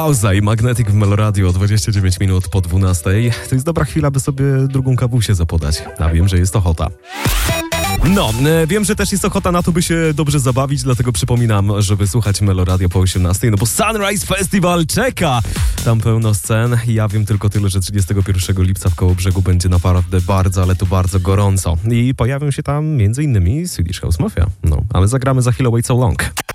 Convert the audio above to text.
Pauza i Magnetic w Meloradio, 29 minut po 12. To jest dobra chwila, by sobie drugą kawusię zapodać. A wiem, że jest ochota. No, wiem, że też jest ochota na to, by się dobrze zabawić, dlatego przypominam, żeby słuchać Meloradio po 18, no bo Sunrise Festival czeka! Tam pełno scen. Ja wiem tylko tyle, że 31 lipca w Kołobrzegu będzie naprawdę bardzo, ale to bardzo gorąco. I pojawią się tam m.in. Swedish House Mafia. No, ale zagramy za chwilę Wait So Long.